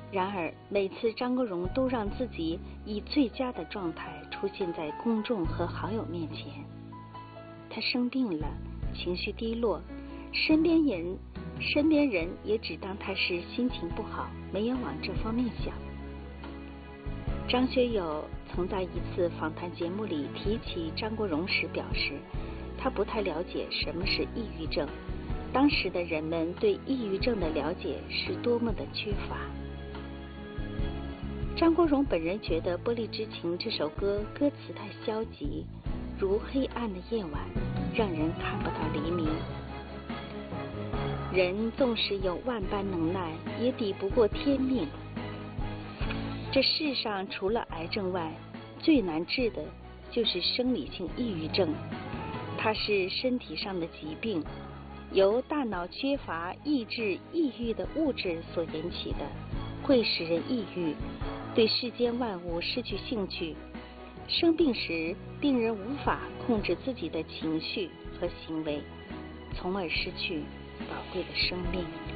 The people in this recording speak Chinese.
然而每次张国荣都让自己以最佳的状态出现在公众和好友面前。他生病了，情绪低落，身边人也只当他是心情不好，没有往这方面想。张学友曾在一次访谈节目里提起张国荣时表示，他不太了解什么是抑郁症，当时的人们对抑郁症的了解是多么的缺乏。张国荣本人觉得《玻璃之情》这首歌歌词太消极，如黑暗的夜晚，让人看不到黎明。人纵使有万般能耐，也抵不过天命。这世上除了癌症外，最难治的就是生理性抑郁症。它是身体上的疾病，由大脑缺乏抑制抑郁的物质所引起的，会使人抑郁，对世间万物失去兴趣。生病时，病人无法控制自己的情绪和行为，从而失去宝贵的生命。